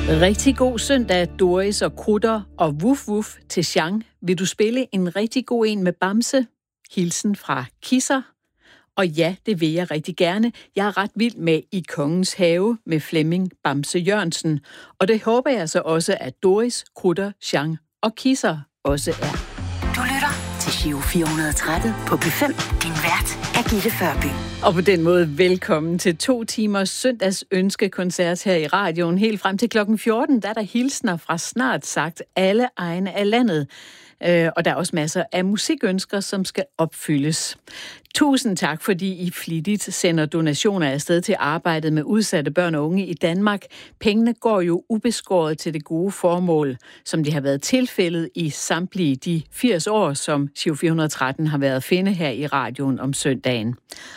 Rigtig god søndag, Doris og Krutter og Wuff Wuff til Jean. Vil du spille en rigtig god en med Bamse? Hilsen fra Kisser. Og ja, det vil jeg rigtig gerne. Jeg er ret vild med I Kongens Have med Flemming Bamse Jørgensen. Og det håber jeg så også, at Doris, Krutter, Jean og Kisser også er. Du lytter til Giro 413 på P5. Din vært er Gitte Førby. Og på den måde velkommen til 2 timers søndags ønskekoncert her i radioen. Helt frem til klokken 14, der er der hilsner fra snart sagt alle egne af landet. Og der er også masser af musikønsker, som skal opfyldes. Tusind tak, fordi I flittigt sender donationer afsted til arbejdet med udsatte børn og unge i Danmark. Pengene går jo ubeskåret til det gode formål, som det har været tilfældet i samtlige de 80 år, som Giro 413 har været at finde her i radioen om søndagen.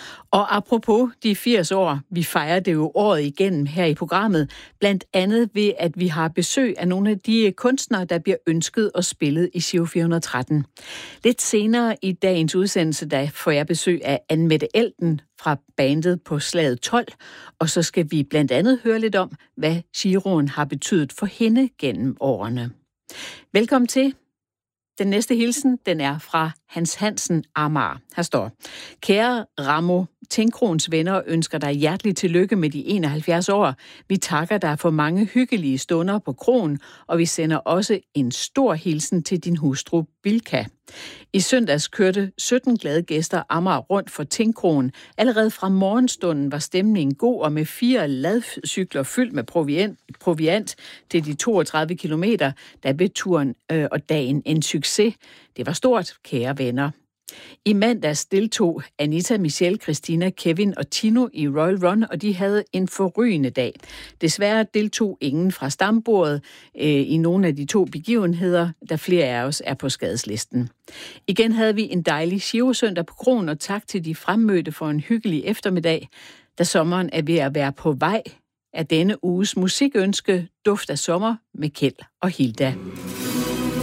Og apropos de 80 år, vi fejrer det jo året igennem her i programmet, blandt andet ved, at vi har besøg af nogle af de kunstnere, der bliver ønsket og spillet i Giro 413. Lidt senere i dagens udsendelse, der får jeg besøg af Anne-Mette Elden fra bandet på Slaget 12, og så skal vi blandt andet høre lidt om, hvad Giroen har betydet for hende gennem årene. Velkommen til. Den næste hilsen, den er fra Hans Hansen Amager. Her står: Kære Ramo, Tinkroens venner ønsker dig hjertelig tillykke med de 71 år. Vi takker dig for mange hyggelige stunder på kroen, og vi sender også en stor hilsen til din hustru Bilka. I søndags kørte 17 glade gæster Amager rundt for Tinkroen. Allerede fra morgenstunden var stemningen god, og med 4 ladcykler fyldt med proviant til de 32 kilometer, der blev turen og dagen en succes. Det var stort, kære venner. I mandags deltog Anita, Michelle, Christina, Kevin og Tino i Royal Run, og de havde en forrygende dag. Desværre deltog ingen fra stambordet i nogle af de 2 begivenheder, da flere af os er på skadeslisten. Igen havde vi en dejlig Giro-søndag på kroen, og tak til de fremmødte for en hyggelig eftermiddag. Da sommeren er ved at være på vej, er denne uges musikønske Duft af sommer med Kjeld og Hilda.